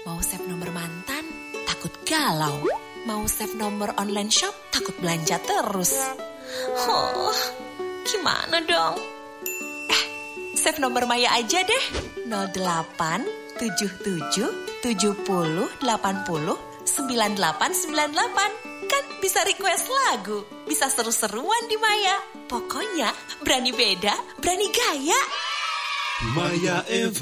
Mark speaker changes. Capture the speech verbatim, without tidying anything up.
Speaker 1: Mau save nomor mantan, takut galau. Mau save nomor online shop, takut belanja terus. Oh, gimana dong? Eh, save nomor Maya aja deh. nol delapan tujuh tujuh tujuh nol delapan nol sembilan delapan sembilan delapan. Kan bisa request lagu, bisa seru-seruan di Maya. Pokoknya berani beda, berani gaya.
Speaker 2: Maya F M.